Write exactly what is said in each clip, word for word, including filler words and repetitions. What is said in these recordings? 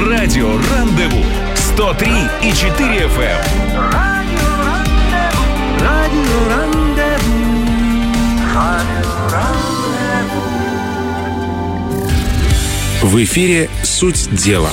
Радио Рандеву сто три и четыре эф эм. Радио Рандеву. В эфире «Суть дела».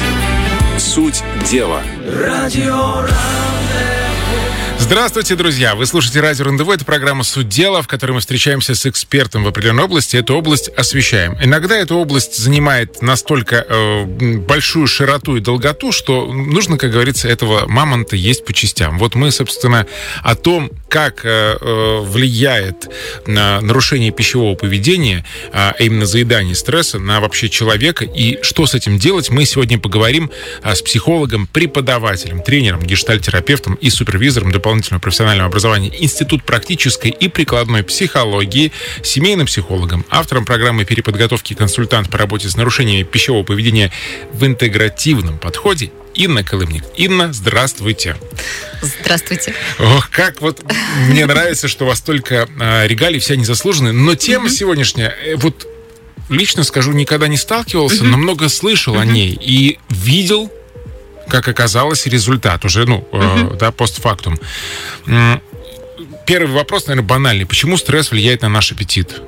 Суть дела. Радио Рандеву. Здравствуйте, друзья! Вы слушаете радио Рандеву. Это программа «Суть дела», в которой мы встречаемся с экспертом в определенной области. Эту область освещаем. Иногда эта область занимает настолько э, большую широту и долготу, что нужно, как говорится, этого мамонта есть по частям. Вот мы, собственно, о том, как э, э, влияет на нарушение пищевого поведения, а именно заедание стресса, на вообще человека, и что с этим делать, мы сегодня поговорим а, с психологом, преподавателем, тренером, гештальт-терапевтом и супервизором дополнительного профессионального образования Институт практической и прикладной психологии, семейным психологом, автором программы переподготовки консультант по работе с нарушениями пищевого поведения в интегративном подходе Инна Колымник. Инна, здравствуйте. Здравствуйте. Ох, как вот мне нравится, что у вас столько а, регалий, вся незаслуженная, но тема mm-hmm. сегодняшняя, вот лично скажу, никогда не сталкивался, mm-hmm. но много слышал mm-hmm. о ней и видел, как оказалось, результат уже, ну, uh-huh. э, да, постфактум. Первый вопрос, наверное, банальный. Почему стресс влияет на наш аппетит?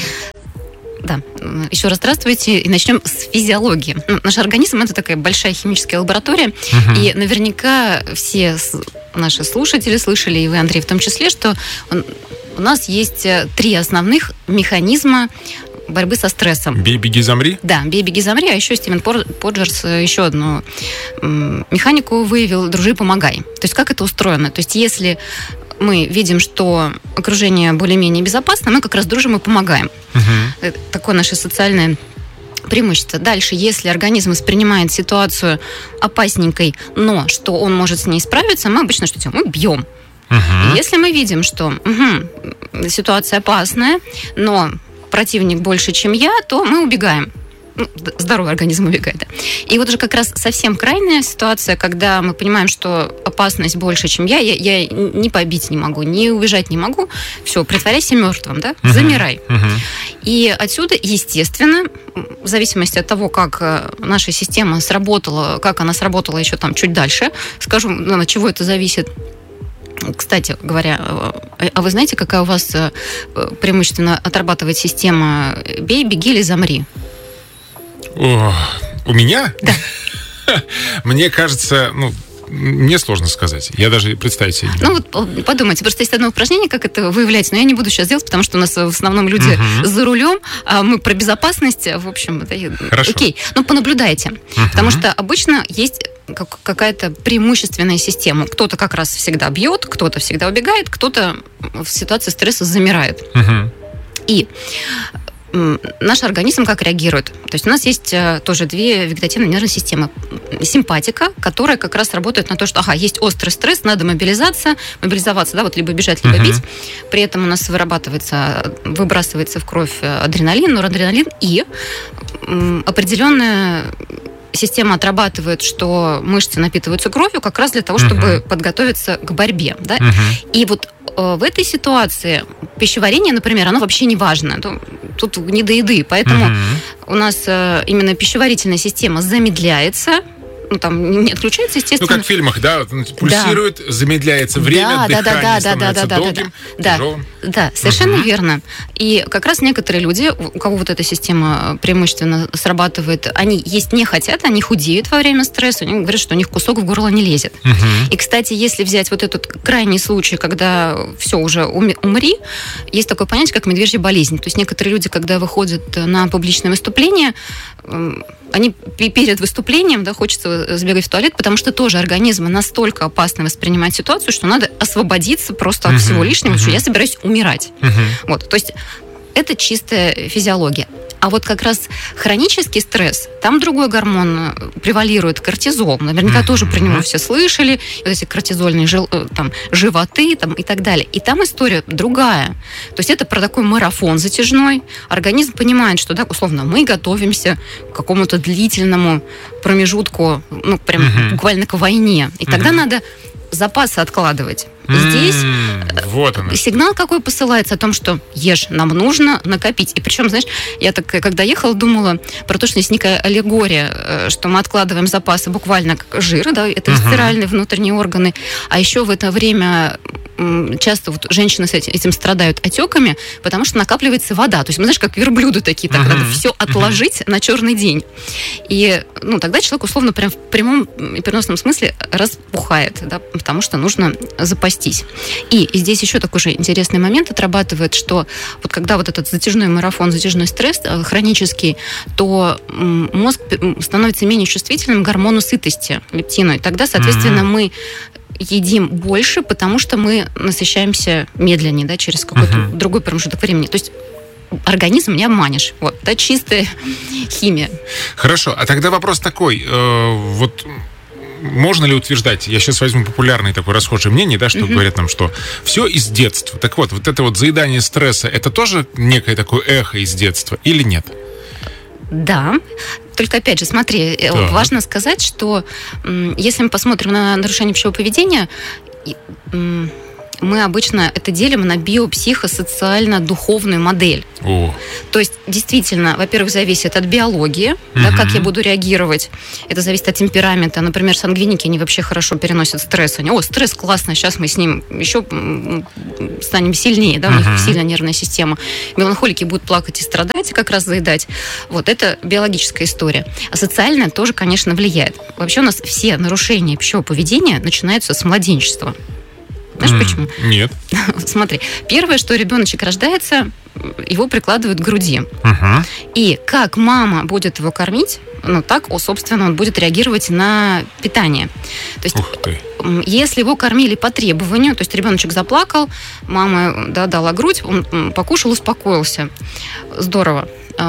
Да, еще раз здравствуйте. И начнем с физиологии. Наш организм — это такая большая химическая лаборатория, uh-huh. и наверняка все наши слушатели слышали, и вы, Андрей, в том числе, что он, у нас есть три основных механизма борьбы со стрессом. Бей, беги, замри? Да, бей, беги, замри. А еще Стивен Поджерс еще одну механику выявил: дружи, помогай. То есть как это устроено? То есть если мы видим, что окружение более-менее безопасно, мы как раз дружим и помогаем. Угу. Это такое наше социальное преимущество. Дальше, если организм воспринимает ситуацию опасненькой, но что он может с ней справиться, мы обычно что делаем? Мы бьем. Угу. Если мы видим, что угу, ситуация опасная, но противник больше, чем я, то мы убегаем. Ну, здоровый организм убегает. Да. И вот уже как раз совсем крайняя ситуация, когда мы понимаем, что опасность больше, чем я, я, я ни побить не могу, ни убежать не могу. Все, притворяйся мертвым, да? Uh-huh. Замирай. Uh-huh. И отсюда, естественно, в зависимости от того, как наша система сработала, как она сработала еще там чуть дальше, скажу, ну, от чего это зависит. Кстати говоря, а вы знаете, какая у вас преимущественно отрабатывает система «бей, беги или замри»? О, у меня? Да. Мне кажется, ну, мне сложно сказать. Я даже представить себе не могу. Ну вот подумайте, просто есть одно упражнение, как это выявлять, но я не буду сейчас делать, потому что у нас в основном люди uh-huh. за рулем, а мы про безопасность, в общем, это... Хорошо. Окей, ну понаблюдайте, uh-huh. потому что обычно есть какая-то преимущественная система. Кто-то как раз всегда бьет, кто-то всегда убегает, кто-то в ситуации стресса замирает. Uh-huh. И наш организм как реагирует? То есть у нас есть тоже две вегетативные нервные системы. Симпатика, которая как раз работает на то, что, ага, есть острый стресс, надо мобилизация, мобилизоваться, да, вот либо бежать, либо uh-huh. бить. При этом у нас вырабатывается, выбрасывается в кровь адреналин, норадреналин, и определенная система отрабатывает, что мышцы напитываются кровью как раз для того, чтобы uh-huh. подготовиться к борьбе. Да? Uh-huh. И вот э, в этой ситуации пищеварение, например, оно вообще не важно. Тут не до еды. Поэтому uh-huh. у нас э, именно пищеварительная система замедляется. Ну, там не отключается, естественно. Ну, как в фильмах, да, пульсирует, да. замедляется время, да, дыхание да, да, становится да, да, долгим, да, тяжелым. Да, совершенно угу. верно. И как раз некоторые люди, у кого вот эта система преимущественно срабатывает, они есть не хотят, они худеют во время стресса, они говорят, что у них кусок в горло не лезет. Угу. И, кстати, если взять вот этот крайний случай, когда все, уже умри, есть такое понятие, как медвежья болезнь. То есть некоторые люди, когда выходят на публичное выступление, они перед выступлением, да, хочется сбегать в туалет, потому что тоже организм настолько опасно воспринимает ситуацию, что надо освободиться просто от uh-huh, всего лишнего, uh-huh. что я собираюсь умирать. Uh-huh. Вот, то есть это чистая физиология. А вот как раз хронический стресс, там другой гормон превалирует, кортизол. Наверняка mm-hmm. тоже про него все слышали. Вот эти кортизольные жил, там, животы там, и так далее. И там история другая. То есть это про такой марафон затяжной. Организм понимает, что, да, условно, мы готовимся к какому-то длительному промежутку, ну, прям mm-hmm. буквально к войне. И mm-hmm. тогда надо запасы откладывать. Здесь М-м, вот оно. сигнал какой посылается о том, что ешь, нам нужно накопить. И причем, знаешь, я так, когда ехала, думала про то, что есть некая аллегория, что мы откладываем запасы буквально как жир, да, это висцеральные внутренние органы, а еще в это время часто вот женщины с этим, этим страдают отеками, потому что накапливается вода. То есть мы, знаешь, как верблюды такие, так надо все отложить на черный день. И ну, тогда человек, условно, прям в прямом и переносном смысле распухает, да, потому что нужно запастись. И, и здесь еще такой же интересный момент отрабатывает, что вот когда вот этот затяжной марафон, затяжной стресс хронический, то мозг становится менее чувствительным к гормону сытости, лептину. И тогда, соответственно, mm-hmm. мы едим больше, потому что мы насыщаемся медленнее, да, через какой-то uh-huh. другой промежуток времени. То есть организм не обманешь. Вот, да, чистая химия. Хорошо, а тогда вопрос такой. Э, вот можно ли утверждать, я сейчас возьму популярное такое расхожее мнение, да, что uh-huh. говорят нам, что все из детства. Так вот, вот это вот заедание стресса, это тоже некое такое эхо из детства или нет? Да. Только, опять же, смотри, да. важно сказать, что если мы посмотрим на нарушение пищевого поведения, мы обычно это делим на биопсихосоциально-духовную модель. О. То есть, действительно, во-первых, зависит от биологии, угу. да, как я буду реагировать. Это зависит от темперамента. Например, сангвиники, они вообще хорошо переносят стресс. Они, о, стресс классно, сейчас мы с ним еще станем сильнее, да, у них угу. сильная нервная система. Меланхолики будут плакать и страдать, и как раз заедать. Вот, это биологическая история. А социальная тоже, конечно, влияет. Вообще у нас все нарушения пищевого поведения начинаются с младенчества. Знаешь, mm, почему? Нет. Смотри, первое, что ребеночек рождается, его прикладывают к груди. Uh-huh. И как мама будет его кормить, ну так, собственно, он будет реагировать на питание. То есть, Ух ты. Если его кормили по требованию, то есть ребеночек заплакал, мама, да, дала грудь, он покушал, успокоился. Здорово.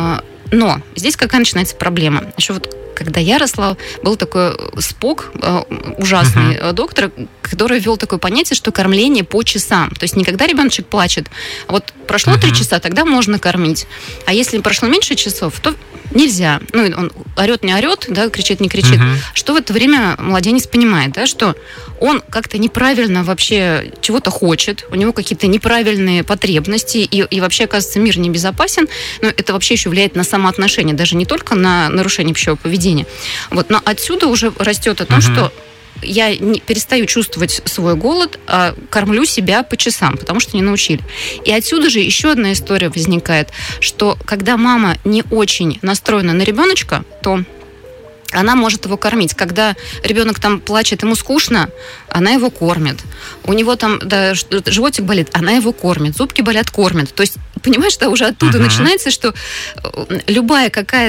Но здесь какая начинается проблема? Еще вот когда я росла, был такой Спок, ужасный uh-huh. доктор, который ввел такое понятие, что кормление по часам. То есть не когда ребеночек плачет, а вот прошло три uh-huh. часа, тогда можно кормить. А если прошло меньше часов, то нельзя. Ну, он орет, не орет, да, кричит, не кричит. Uh-huh. Что в это время младенец понимает, да, что он как-то неправильно вообще чего-то хочет, у него какие-то неправильные потребности, и, и вообще, оказывается, мир небезопасен. Но это вообще еще влияет на самоотношение, даже не только на нарушение пищевого поведения. Вот, но отсюда уже растет о том, uh-huh. что я не перестаю чувствовать свой голод, а кормлю себя по часам, потому что не научили. И отсюда же еще одна история возникает, что когда мама не очень настроена на ребеночка, то она может его кормить. Когда ребенок там плачет, ему скучно, она его кормит. У него там да, животик болит, она его кормит. Зубки болят, кормит. То есть, понимаешь, да, уже оттуда uh-huh. начинается, что любая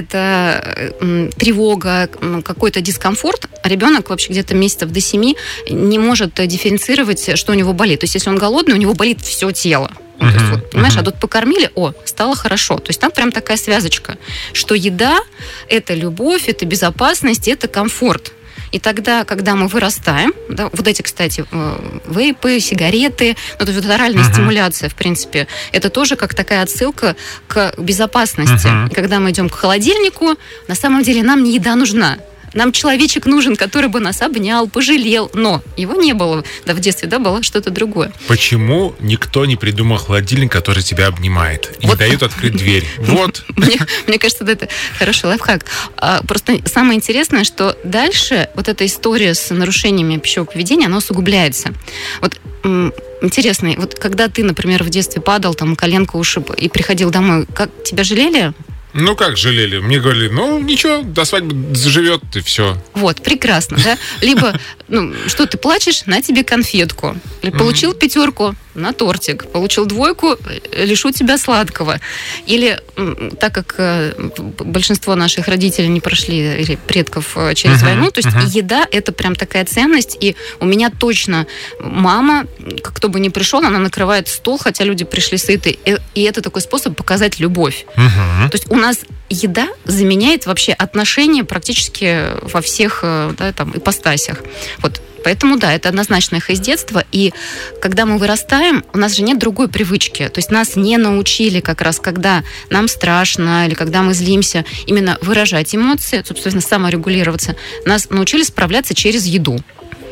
какая-то тревога, какой-то дискомфорт, ребенок вообще где-то месяцев до семи не может дифференцировать, что у него болит. То есть, если он голодный, у него болит все тело. Ну, то есть, вот, понимаешь, uh-huh. а тут покормили, о, стало хорошо. То есть там прям такая связочка, что еда – это любовь, это безопасность, это комфорт. И тогда, когда мы вырастаем, да, вот эти, кстати, вейпы, сигареты, ну, то есть вот оральная uh-huh. стимуляция, в принципе, это тоже как такая отсылка к безопасности. Uh-huh. И когда мы идем к холодильнику, на самом деле нам не еда нужна. Нам человечек нужен, который бы нас обнял, пожалел, но его не было. Да, в детстве, да, было что-то другое. Почему никто не придумал холодильник, который тебя обнимает и вот. Не дает открыть дверь? Вот. Мне, мне кажется, это хороший лайфхак. Просто самое интересное, что дальше вот эта история с нарушениями пищевого поведения, она усугубляется. Вот интересно, вот когда ты, например, в детстве падал, там, коленку ушиб и приходил домой, как тебя жалели? Ну, как жалели? Мне говорили, ну, ничего, до свадьбы заживет, и все. Вот, прекрасно, да? Либо, ну, что ты плачешь, на тебе конфетку. Получил mm-hmm. пятерку, на тортик. Получил двойку, лишу тебя сладкого. Или, так как большинство наших родителей не прошли, или предков, через uh-huh, войну, то есть uh-huh. еда – это прям такая ценность, и у меня точно мама, кто бы ни пришел, она накрывает стол, хотя люди пришли сыты, и это такой способ показать любовь. Uh-huh. То есть у нас еда заменяет вообще отношения практически во всех, да, там, ипостасях. Вот. Поэтому, да, это однозначно их из детства. И когда мы вырастаем, у нас же нет другой привычки. То есть нас не научили как раз, когда нам страшно или когда мы злимся, именно выражать эмоции, собственно, саморегулироваться. Нас научили справляться через еду.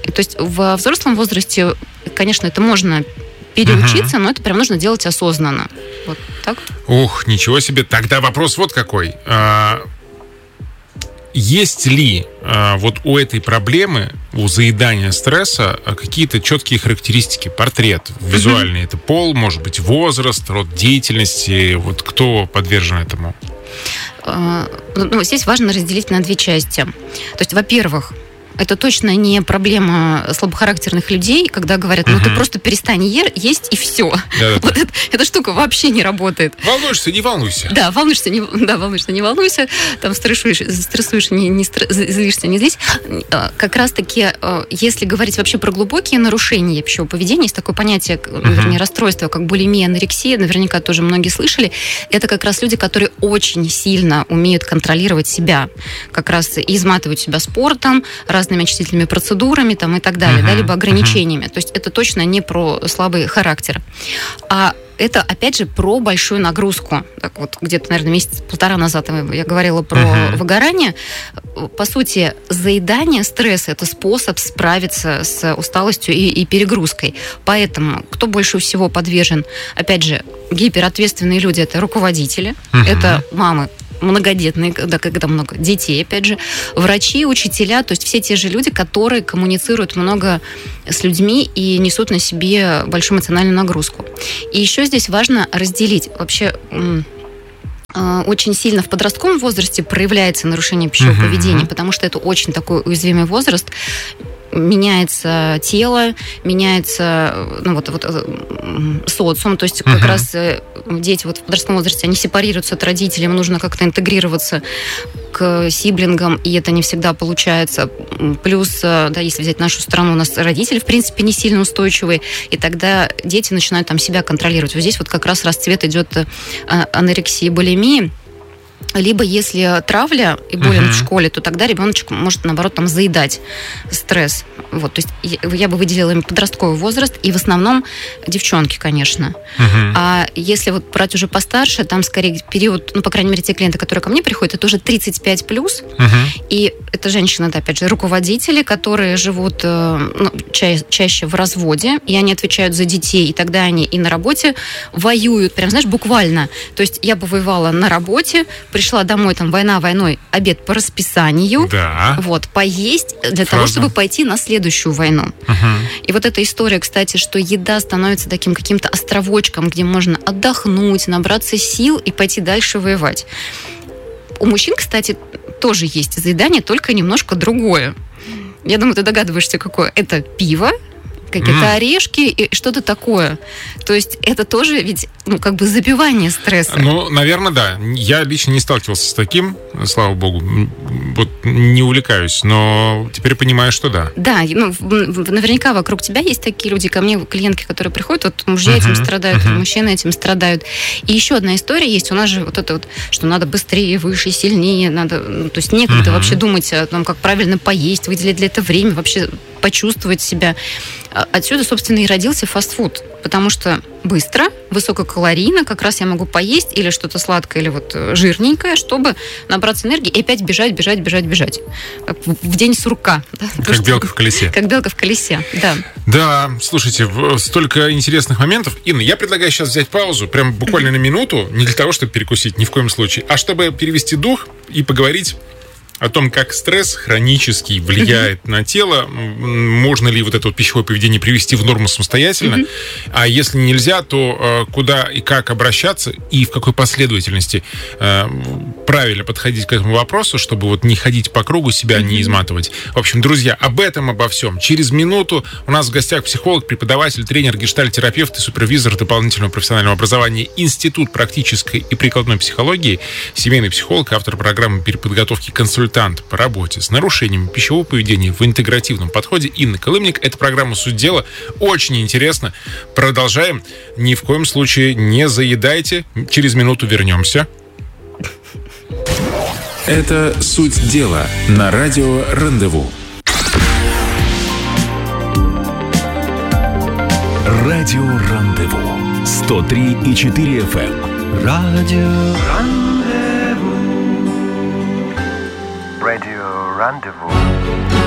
И, то есть во взрослом возрасте, конечно, это можно переучиться, uh-huh. но это прям нужно делать осознанно. Вот так. Ух, ничего себе. Тогда вопрос вот какой. А, есть ли а, вот у этой проблемы, у заедания стресса, какие-то четкие характеристики, портрет визуальный? Uh-huh. Это пол, может быть, возраст, род деятельности. Вот кто подвержен этому? Uh, ну, здесь важно разделить на две части. То есть, во-первых, это точно не проблема слабохарактерных людей, когда говорят, ну, угу. ты просто перестань е- есть, и все. Вот это, эта штука вообще не работает. Волнуешься, не волнуйся. Да, волнуешься, не, да, волнуешься, не волнуйся. Там стрессуешь, стрессуешь, не, не стр- злишься, не злись. Как раз-таки, если говорить вообще про глубокие нарушения пищевого поведения, есть такое понятие, угу. вернее, расстройство, как булимия, анорексия, наверняка тоже многие слышали. Это как раз люди, которые очень сильно умеют контролировать себя. Как раз и изматывают себя спортом, разными очистительными процедурами там, и так далее, uh-huh, да, либо ограничениями. Uh-huh. То есть это точно не про слабый характер. А это, опять же, про большую нагрузку. Так вот, где-то, наверное, месяц-полтора назад я говорила про uh-huh. выгорание. По сути, заедание стресса – это способ справиться с усталостью и, и перегрузкой. Поэтому кто больше всего подвержен? Опять же, гиперответственные люди – это руководители, uh-huh. это мамы, многодетные, да, когда много детей, опять же, врачи, учителя, то есть все те же люди, которые коммуницируют много с людьми и несут на себе большую эмоциональную нагрузку. И еще здесь важно разделить вообще... очень сильно в подростковом возрасте проявляется нарушение пищевого uh-huh. поведения, потому что это очень такой уязвимый возраст. Меняется тело, меняется ну, вот, вот, социум, то есть как uh-huh. раз дети вот в подростковом возрасте, они сепарируются от родителей, им нужно как-то интегрироваться к сиблингам, и это не всегда получается. Плюс, да, если взять нашу страну, у нас родители, в принципе, не сильно устойчивые, и тогда дети начинают там себя контролировать. Вот здесь вот как раз расцвет идет анорексии, булимии. Либо если травля и болен uh-huh. в школе, то тогда ребеночек может, наоборот, там заедать стресс. Вот, то есть я бы выделила им подростковый возраст, и в основном девчонки, конечно. Uh-huh. А если вот брать уже постарше, там скорее период, ну, по крайней мере, те клиенты, которые ко мне приходят, это уже тридцать пять плюс, uh-huh. и это женщины, да, опять же, руководители, которые живут ну, ча- чаще в разводе, и они отвечают за детей, и тогда они и на работе воюют, прям, знаешь, буквально. То есть я бы воевала на работе, пришла домой, там, война войной, обед по расписанию, да. вот, поесть для Фраза. того, чтобы пойти на следующую войну. Uh-huh. И вот эта история, кстати, что еда становится таким каким-то островочком, где можно отдохнуть, набраться сил и пойти дальше воевать. У мужчин, кстати, тоже есть заедание, только немножко другое. Я думаю, ты догадываешься, какое. Это пиво, какие-то mm. орешки и что-то такое. То есть это тоже ведь, ну, как бы запивание стресса. Ну, наверное, да. Я лично не сталкивался с таким, слава богу. Вот не увлекаюсь, но теперь понимаю, что да. Да, ну, наверняка вокруг тебя есть такие люди, ко мне клиентки, которые приходят, вот мужья uh-huh, этим страдают, uh-huh. мужчины этим страдают. И еще одна история есть. У нас же вот это вот, что надо быстрее, выше, сильнее, надо, ну, то есть некогда uh-huh. вообще думать о том, как правильно поесть, выделить для этого время, вообще почувствовать себя. Отсюда, собственно, и родился фастфуд, потому что быстро, высококалорийно, как раз я могу поесть или что-то сладкое, или вот жирненькое, чтобы набраться энергии и опять бежать, бежать, бежать, бежать. Как в день сурка. Да? Как белка в колесе. Как белка в колесе, да. Да, слушайте, столько интересных моментов. Инна, я предлагаю сейчас взять паузу, прям буквально на минуту, не для того, чтобы перекусить, ни в коем случае, а чтобы перевести дух и поговорить о том, как стресс хронический влияет uh-huh. на тело, можно ли вот это вот пищевое поведение привести в норму самостоятельно, uh-huh. а если нельзя, то э, куда и как обращаться, и в какой последовательности э, правильно подходить к этому вопросу, чтобы вот не ходить по кругу, себя uh-huh. не изматывать. В общем, друзья, об этом, обо всем. Через минуту у нас в гостях психолог, преподаватель, тренер, гештальт-терапевт и супервизор дополнительного профессионального образования Институт практической и прикладной психологии, семейный психолог, автор программы переподготовки консультантов по работе с нарушениями пищевого поведения в интегративном подходе Инна Колымник. Это программа «Суть дела». Очень интересно. Продолжаем. Ни в коем случае не заедайте. Через минуту вернемся. Это «Суть дела» на радио «Рандеву». Радио «Рандеву». сто три и четыре эф эм. Радио «Рандеву». Radio Rendezvous.